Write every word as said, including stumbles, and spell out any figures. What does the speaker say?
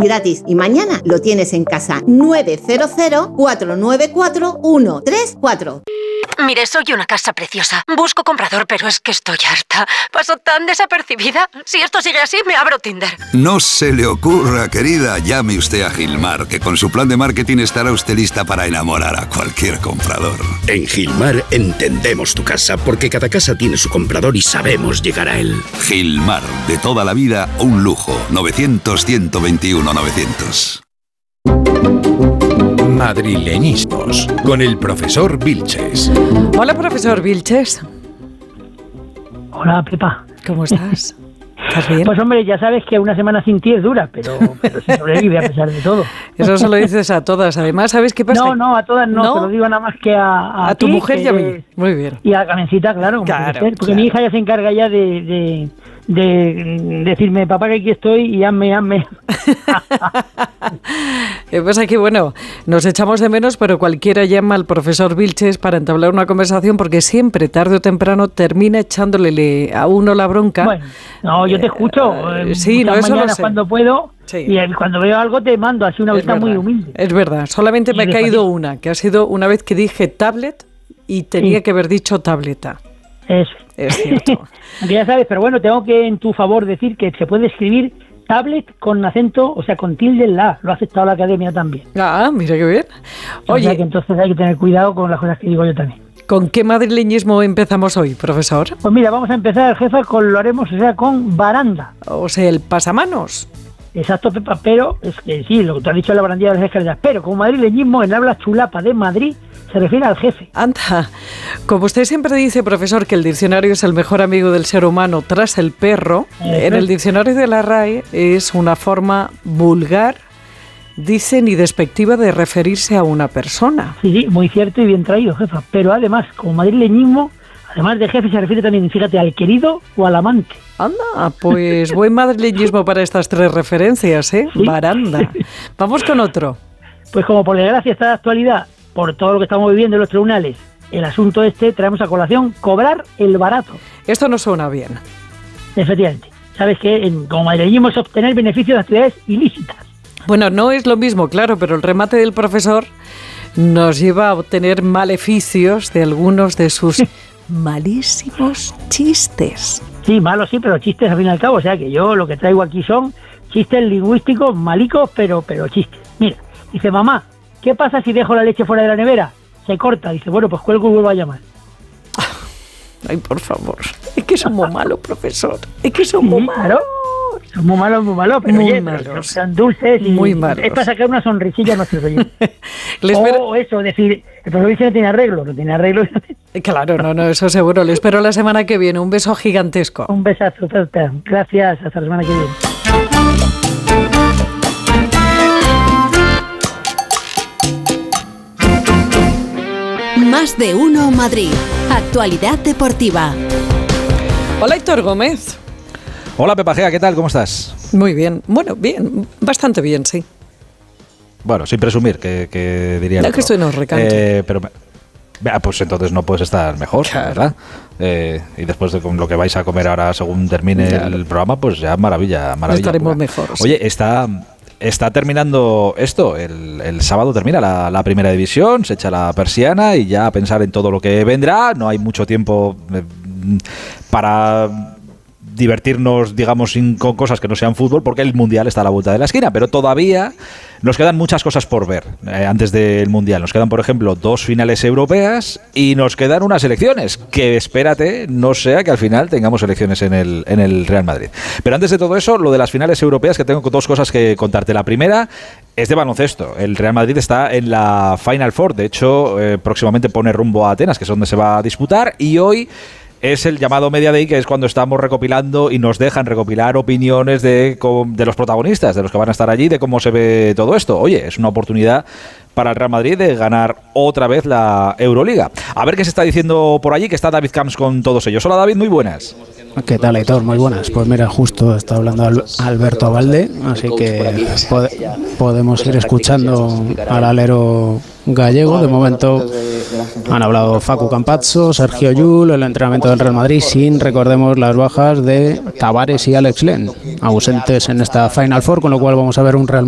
gratis. Y mañana lo tienes en casa. nueve cero cero, cuatro nueve cuatro, uno tres cuatro. Mire, soy una casa preciosa. Busco comprador, pero es que estoy harta. Paso tan desapercibida. Si esto sigue así, me abro Tinder. No se le ocurra, querida. Llame usted a Gilmar, que con su plan de marketing estará usted lista para enamorar a cualquier comprador. En Gilmar entendemos tu casa, porque cada casa tiene su comprador y sabemos llegar a él. Gilmar, de toda la vida, un lujo. novecientos, ciento veintiuno, novecientos. Madrileñismos, con el profesor Vilches. Hola, profesor Vilches. Hola, Pepa. ¿Cómo estás? ¿Estás bien? Pues hombre, ya sabes que una semana sin ti es dura, pero, pero se sobrevive a pesar de todo. Eso se lo dices a todas. Además, ¿sabes qué pasa? No, no, a todas no, ¿No? te lo digo nada más que a... A, a tu ti, mujer que, y a mí. Muy bien. Y a Carmencita, claro. Como Claro, ser, porque claro. mi hija ya se encarga ya de, de, de decirme, papá, que aquí estoy y hazme, hazme. Pues aquí, bueno, nos echamos de menos, pero cualquiera llama al profesor Vilches para entablar una conversación, porque siempre, tarde o temprano, termina echándole a uno la bronca. Bueno, no, yo te escucho. Eh, sí, no, eso lo sé. Cuando puedo, Sí. y cuando veo algo te mando, así una vista muy humilde. Es verdad, solamente me ha caído una, que ha sido una vez que dije tablet y tenía sí. que haber dicho tableta. Eso. Es cierto. Ya sabes, pero bueno, tengo que en tu favor decir que se puede escribir tablet con acento, o sea, con tilde en la A. Lo ha aceptado la academia también. Ah, mira qué bien. Oye, o sea que entonces hay que tener cuidado con las cosas que digo yo también. ¿Con qué madrileñismo empezamos hoy, profesor? Pues mira, vamos a empezar, jefa, con lo haremos, o sea, con baranda. O sea, el pasamanos. Exacto, Pepa, pero es que sí, lo que tú has dicho es la barandilla de las escaleras, pero como madrileñismo en habla chulapa de Madrid se refiere al jefe. Anda, como usted siempre dice, profesor, que el diccionario es el mejor amigo del ser humano tras el perro, eh, en el diccionario de la R A E es una forma vulgar, dicen, y despectiva de referirse a una persona. Sí, sí, muy cierto y bien traído, jefa, pero además, como madrileñismo, además de jefe, se refiere también, fíjate, al querido o al amante. Anda, pues buen madrileñismo para estas tres referencias, ¿eh? ¿Sí? Baranda. Vamos con otro. Pues como por desgracia está de actualidad, por todo lo que estamos viviendo en los tribunales, el asunto este, traemos a colación cobrar el barato. Esto no suena bien. Efectivamente. Sabes que en, como madrileñismo es obtener beneficios de actividades ilícitas. Bueno, no es lo mismo, claro, pero el remate del profesor nos lleva a obtener maleficios de algunos de sus malísimos chistes. Sí, malos sí, pero chistes al fin y al cabo. O sea que yo lo que traigo aquí son chistes lingüísticos malicos, pero, pero chistes. Mira, dice, mamá, ¿qué pasa si dejo la leche fuera de la nevera? Se corta. Dice, bueno, pues cuelgo y vuelvo a llamar. Ay, por favor. Es que son muy malos, profesor. Es que son muy sí, malos. Claro. Son muy malos, muy malos, pero muy oye, malos. Son dulces y muy malos. Es para sacar una sonrisilla a nuestros oyentes. o espero... eso, decir, el profesor no tiene arreglo, no tiene arreglo. Claro, no, no, eso seguro. Le espero la semana que viene. Un beso gigantesco. Un besazo, Pepa. Gracias, hasta la semana que viene. Más de uno Madrid. Actualidad deportiva. Hola, Héctor Gómez. Hola, Pepa Gea, ¿qué tal? ¿Cómo estás? Muy bien. Bueno, bien. Bastante bien, sí. Bueno, sin presumir, que, que diría... No, que estoy en los recantos. Eh, pero... Pues entonces no puedes estar mejor, claro. ¿Verdad? Eh, y después de con lo que vais a comer ahora según termine claro. el programa, pues ya maravilla, maravilla. Estaremos mejor. Sí. Oye, está... Está terminando esto, el, el sábado termina la, la primera división, se echa la persiana y ya a pensar en todo lo que vendrá. No hay mucho tiempo eh, para divertirnos, digamos, sin, con cosas que no sean fútbol, porque el Mundial está a la vuelta de la esquina, pero todavía nos quedan muchas cosas por ver eh, antes del Mundial. Nos quedan, por ejemplo, dos finales europeas y nos quedan unas elecciones, que espérate, no sea que al final tengamos elecciones en el, en el Real Madrid. Pero antes de todo eso, lo de las finales europeas, que tengo dos cosas que contarte. La primera es de baloncesto. El Real Madrid está en la Final Four, de hecho, eh, próximamente pone rumbo a Atenas, que es donde se va a disputar, y hoy es el llamado Media Day, que es cuando estamos recopilando y nos dejan recopilar opiniones de, de los protagonistas, de los que van a estar allí, de cómo se ve todo esto. Oye, es una oportunidad para el Real Madrid de ganar otra vez la Euroliga. A ver qué se está diciendo por allí, que está David Camps con todos ellos. Hola, David, muy buenas. ¿Qué tal, Aitor? Muy buenas. Pues mira, justo está hablando Al- Alberto Abalde, así que pod- podemos ir escuchando al alero gallego. De momento han hablado Facu Campazzo, Sergio Llull, el entrenamiento del Real Madrid, sin, recordemos, las bajas de Tavares y Alex Len, ausentes en esta Final Four, con lo cual vamos a ver un Real